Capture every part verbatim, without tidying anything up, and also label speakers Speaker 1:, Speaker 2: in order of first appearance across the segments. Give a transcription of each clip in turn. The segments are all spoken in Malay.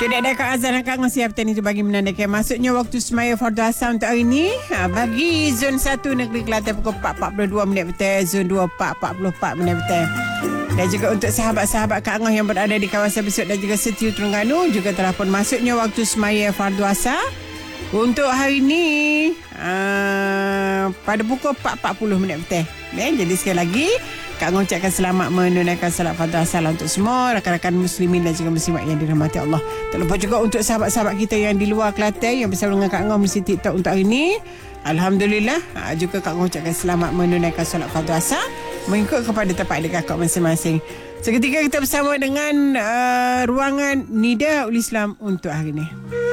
Speaker 1: Tidak ada Kak Azan dan Kak Ngah siap ni bagi menandakan masuknya waktu semaya fardu asar untuk hari ini. Ha, bagi zon satu negeri Kelantan pukul empat empat puluh dua minit petang, zon dua empat empat puluh empat minit petang. Dan juga untuk sahabat-sahabat Kak Ngah yang berada di kawasan Besut dan juga Setiu Terengganu juga telah pun masuknya waktu semaya fardu asar untuk hari ini uh, pada pukul empat empat puluh minit petang. Eh, jadi sekali lagi Kak Ngah ucapkan selamat menunaikan salat fardu asar untuk semua rakan-rakan muslimin dan juga muslimat yang dirahmati Allah. Tak lupa juga untuk sahabat-sahabat kita yang di luar Kelantan yang bersama dengan Kak Ngah mesti TikTok untuk hari ini. Alhamdulillah, juga Kak Ngah ucapkan selamat menunaikan salat fardu asar mengikut kepada tempat dekat Kak masing-masing. Seketika kita bersama dengan uh, ruangan Nidaul Islam untuk hari ini.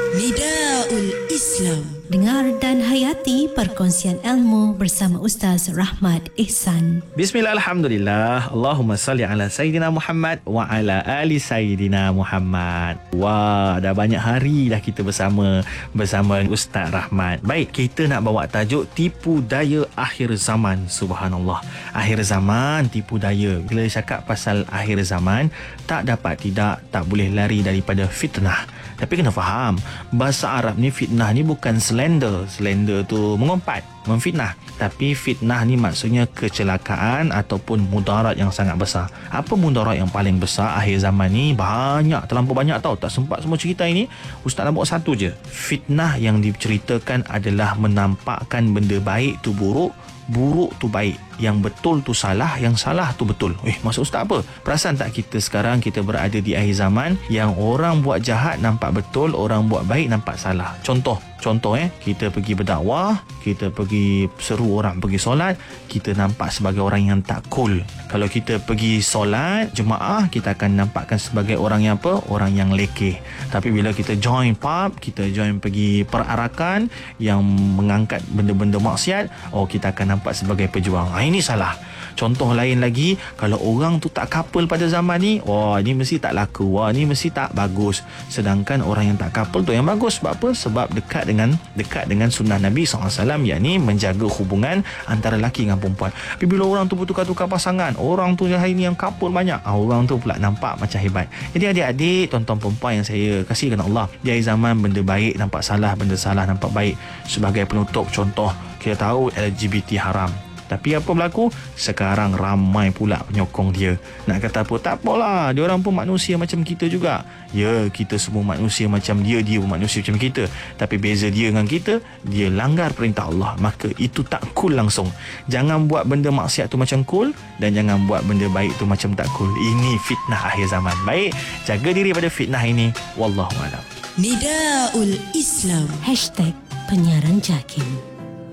Speaker 2: Nidaul Islam.
Speaker 3: Dengar dan hayati perkongsian ilmu bersama Ustaz Rahmat Ihsan.
Speaker 4: Bismillah, alhamdulillah. Allahumma salli ala Sayyidina Muhammad wa ala ali Sayyidina Muhammad. Wah, dah banyak hari dah kita bersama bersama Ustaz Rahmat. Baik, kita nak bawa tajuk tipu daya akhir zaman. Subhanallah. Akhir zaman, tipu daya. Bila cakap pasal akhir zaman, tak dapat tidak, tak boleh lari daripada fitnah. Tapi kena faham, bahasa Arab ni fitnah ni bukan slender. Slender tu mengumpat, memfitnah. Tapi fitnah ni maksudnya kecelakaan ataupun mudarat yang sangat besar. Apa mudarat yang paling besar akhir zaman ni? Banyak, terlampau banyak tau. Tak sempat semua cerita ini. Ustaz nak bawa satu je. Fitnah yang diceritakan adalah menampakkan benda baik tu buruk, buruk tu baik, yang betul tu salah, yang salah tu betul. Eh, maksud Ustaz apa? Perasan tak kita sekarang kita berada di akhir zaman yang orang buat jahat nampak betul, orang buat baik nampak salah. Contoh, contoh eh, kita pergi berdakwah, kita pergi seru orang pergi solat, kita nampak sebagai orang yang tak cool. Kalau kita pergi solat jemaah, kita akan nampakkan sebagai orang yang apa? Orang yang lekeh. Tapi bila kita join pub, kita join pergi perarakan yang mengangkat benda-benda maksiat, oh kita akan nampak sebagai pejuang. Ha, ini salah. Contoh lain lagi, kalau orang tu tak couple pada zaman ni, wah ni mesti tak laku, wah ni mesti tak bagus. Sedangkan orang yang tak couple tu yang bagus. Sebab apa? Sebab dekat dengan dekat dengan sunnah Nabi sallallahu alaihi wasallam, yakni menjaga hubungan antara lelaki dengan perempuan. Tapi bila orang tu bertukar-tukar pasangan, orang tu hari ni yang couple banyak, orang tu pula nampak macam hebat. Jadi adik-adik, tuan-tuan perempuan yang saya kasihkan Allah, di akhir zaman benda baik nampak salah, benda salah nampak baik. Sebagai penutup, contoh, kita tahu L G B T haram. Tapi apa berlaku? Sekarang ramai pula penyokong dia. Nak kata apa? Tak apalah. Dia orang pun manusia macam kita juga. Ya, kita semua manusia macam dia. Dia pun manusia macam kita. Tapi beza dia dengan kita, dia langgar perintah Allah. Maka itu tak cool langsung. Jangan buat benda maksiat tu macam cool. Dan jangan buat benda baik tu macam tak cool. Ini fitnah akhir zaman. Baik, jaga diri pada fitnah ini. Wallahualam.
Speaker 2: Nidaul Islam.
Speaker 3: Hashtag penyiaran Jakim.